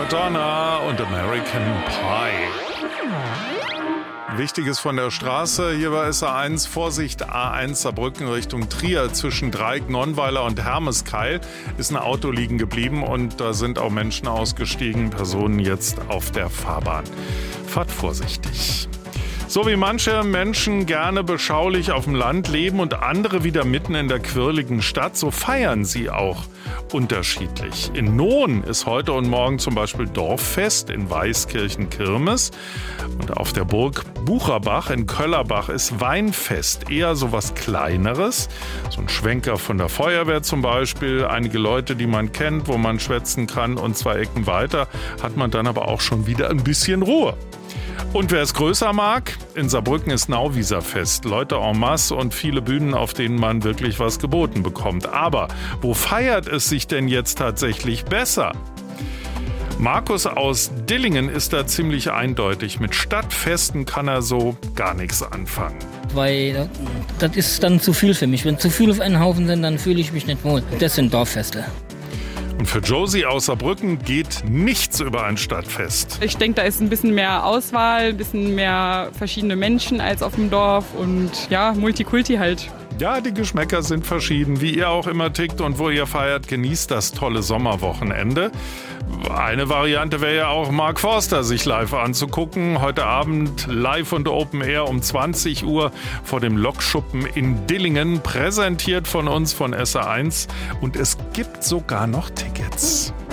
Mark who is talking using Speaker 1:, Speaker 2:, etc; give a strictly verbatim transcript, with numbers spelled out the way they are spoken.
Speaker 1: Madonna und American Pie. Wichtiges von der Straße, hier bei S A eins, Vorsicht, A eins Saarbrücken Richtung Trier zwischen Dreieck, Nonnweiler und Hermeskeil ist ein Auto liegen geblieben und da sind auch Menschen ausgestiegen, Personen jetzt auf der Fahrbahn. Fahrt vorsichtig. So wie manche Menschen gerne beschaulich auf dem Land leben und andere wieder mitten in der quirligen Stadt, so feiern sie auch unterschiedlich. In Nohn ist heute und morgen zum Beispiel Dorffest, in Weißkirchen Kirmes und auf der Burg Bucherbach in Köllerbach ist Weinfest, eher so was Kleineres. So ein Schwenker von der Feuerwehr zum Beispiel, einige Leute, die man kennt, wo man schwätzen kann und zwei Ecken weiter hat man dann aber auch schon wieder ein bisschen Ruhe. Und wer es größer mag, in Saarbrücken ist Nauwieserfest. Leute en masse und viele Bühnen, auf denen man wirklich was geboten bekommt. Aber wo feiert es sich denn jetzt tatsächlich besser? Markus aus Dillingen ist da ziemlich eindeutig. Mit Stadtfesten kann er so gar nichts anfangen.
Speaker 2: Weil das ist dann zu viel für mich. Wenn zu viel auf einen Haufen sind, dann fühle ich mich nicht wohl. Das sind Dorffeste.
Speaker 1: Und für Josie aus Saarbrücken geht nichts über ein Stadtfest.
Speaker 3: Ich denke, da ist ein bisschen mehr Auswahl, ein bisschen mehr verschiedene Menschen als auf dem Dorf und ja, Multikulti halt.
Speaker 1: Ja, die Geschmäcker sind verschieden. Wie ihr auch immer tickt und wo ihr feiert, genießt das tolle Sommerwochenende. Eine Variante wäre ja auch Mark Forster sich live anzugucken. Heute Abend live und Open Air um zwanzig Uhr vor dem Lokschuppen in Dillingen. Präsentiert von uns von S A eins. Und es gibt sogar noch Tickets.